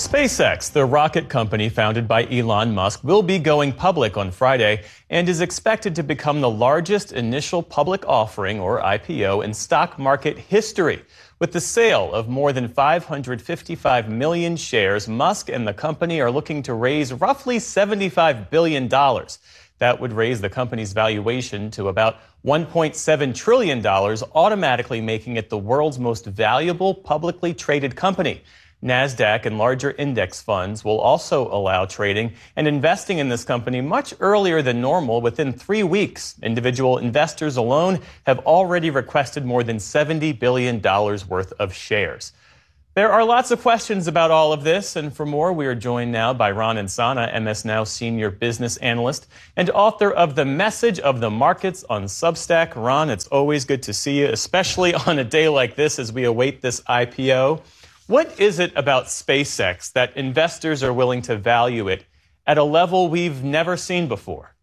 SpaceX, the rocket company founded by Elon Musk, will be going public on Friday and is expected to become the largest initial public offering, or IPO, in stock market history. With the sale of more than 555 million shares, Musk and the company are looking to raise roughly $75 billion. That would raise the company's valuation to about $1.7 trillion, automatically making it the world's most valuable publicly traded company. NASDAQ and larger index funds will also allow trading and investing in this company much earlier than normal, within 3 weeks. Individual investors alone have already requested more than $70 billion worth of shares. There are lots of questions about all of this, and for more, we are joined now by Ron Insana, MS Now senior business analyst and author of The Message of the Markets on Substack. Ron, it's always good to see you, especially on a day like this as we await this IPO. What is it about SpaceX that investors are willing to value it at a level we've never seen before?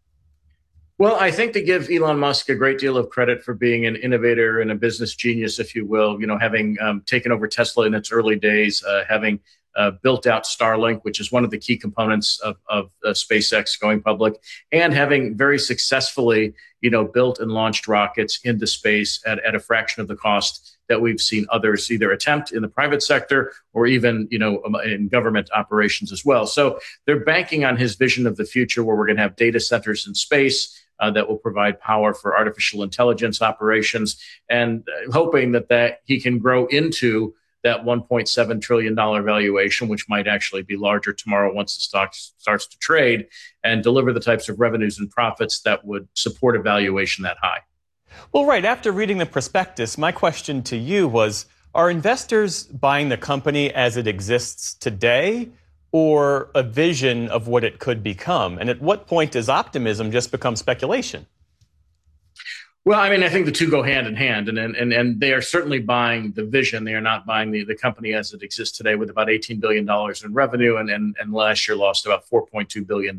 Well, I think to give Elon Musk a great deal of credit for being an innovator and a business genius, if you will, having taken over Tesla in its early days, having built out Starlink, which is one of the key components of SpaceX going public, and having very successfully, built and launched rockets into space at a fraction of the cost that we've seen others either attempt in the private sector or even, in government operations as well. So they're banking on his vision of the future, where we're going to have data centers in space that will provide power for artificial intelligence operations, and hoping that he can grow into that $1.7 trillion valuation, which might actually be larger tomorrow once the stock starts to trade, and deliver the types of revenues and profits that would support a valuation that high. Well, right. After reading the prospectus, my question to you was, are investors buying the company as it exists today, or a vision of what it could become? And at what point does optimism just become speculation? Well, I think the two go hand in hand, and they are certainly buying the vision. They are not buying the company as it exists today, with about $18 billion in revenue, and last year lost about $4.2 billion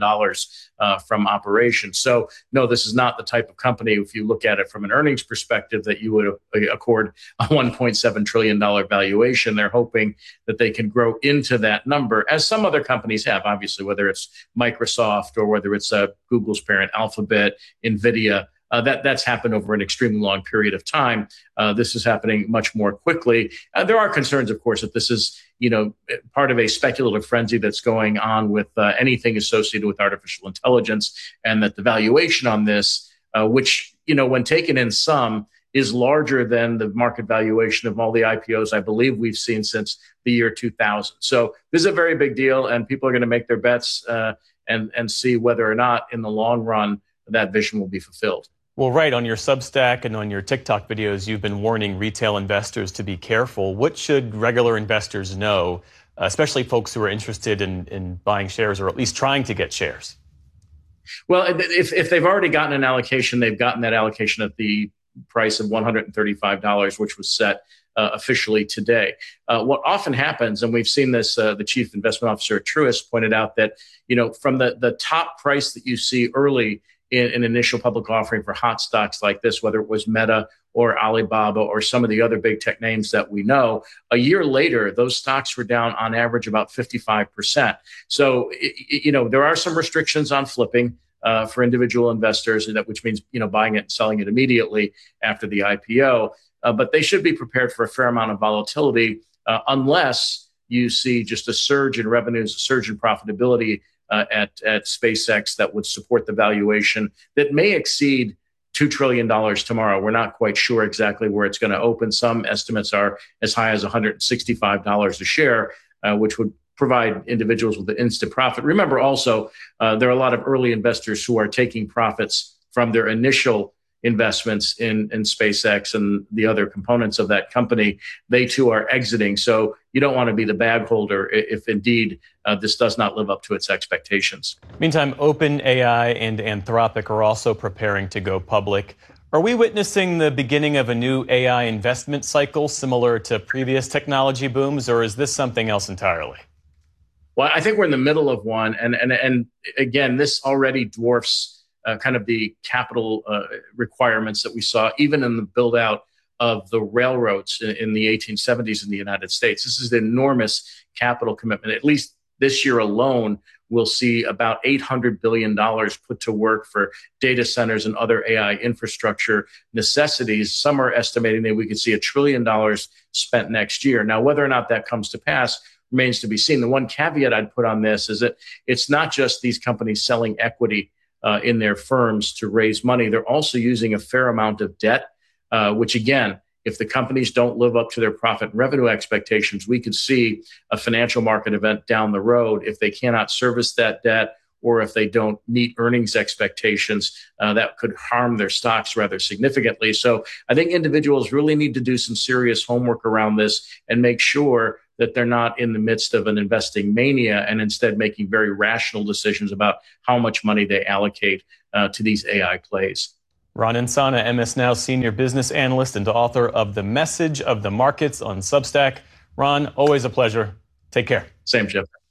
from operations. So, no, this is not the type of company, if you look at it from an earnings perspective, that you would accord a $1.7 trillion valuation. They're hoping that they can grow into that number, as some other companies have, obviously, whether it's Microsoft or whether it's Google's parent, Alphabet, NVIDIA. That's happened over an extremely long period of time. This is happening much more quickly. There are concerns, of course, that this is, part of a speculative frenzy that's going on with anything associated with artificial intelligence, and that the valuation on this, which, when taken in sum, is larger than the market valuation of all the IPOs I believe we've seen since the year 2000. So this is a very big deal, and people are going to make their bets and see whether or not in the long run that vision will be fulfilled. Well, right. On your Substack and on your TikTok videos, you've been warning retail investors to be careful. What should regular investors know, especially folks who are interested in buying shares, or at least trying to get shares? Well, if they've already gotten an allocation, they've gotten that allocation at the price of $135, which was set officially today. What often happens, and we've seen this, the chief investment officer at Truist pointed out that, from the top price that you see early in an initial public offering for hot stocks like this, whether it was Meta or Alibaba or some of the other big tech names that we know, a year later, those stocks were down on average about 55%. So, there are some restrictions on flipping for individual investors, which means, buying it and selling it immediately after the IPO. But they should be prepared for a fair amount of volatility unless you see just a surge in revenues, a surge in profitability at SpaceX that would support the valuation that may exceed $2 trillion tomorrow. We're not quite sure exactly where it's going to open. Some estimates are as high as $165 a share, which would provide individuals with an instant profit. Remember also, there are a lot of early investors who are taking profits from their initial investments in SpaceX and the other components of that company. They too are exiting. So you don't want to be the bag holder if indeed this does not live up to its expectations. Meantime, OpenAI and Anthropic are also preparing to go public. Are we witnessing the beginning of a new AI investment cycle similar to previous technology booms, or is this something else entirely? Well, I think we're in the middle of one. And again, this already dwarfs kind of the capital requirements that we saw even in the build out of the railroads in the 1870s in the United States. This is an enormous capital commitment. At least this year alone, we'll see about $800 billion put to work for data centers and other AI infrastructure necessities. Some are estimating that we could see $1 trillion spent next year. Now, whether or not that comes to pass remains to be seen. The one caveat I'd put on this is that it's not just these companies selling equity in their firms to raise money. They're also using a fair amount of debt, which again, if the companies don't live up to their profit and revenue expectations, we could see a financial market event down the road if they cannot service that debt or if they don't meet earnings expectations, that could harm their stocks rather significantly. So I think individuals really need to do some serious homework around this and make sure that they're not in the midst of an investing mania and instead making very rational decisions about how much money they allocate to these AI plays. Ron Insana, MS Now senior business analyst and author of The Message of the Markets on Substack. Ron, always a pleasure. Take care. Same, Jeff.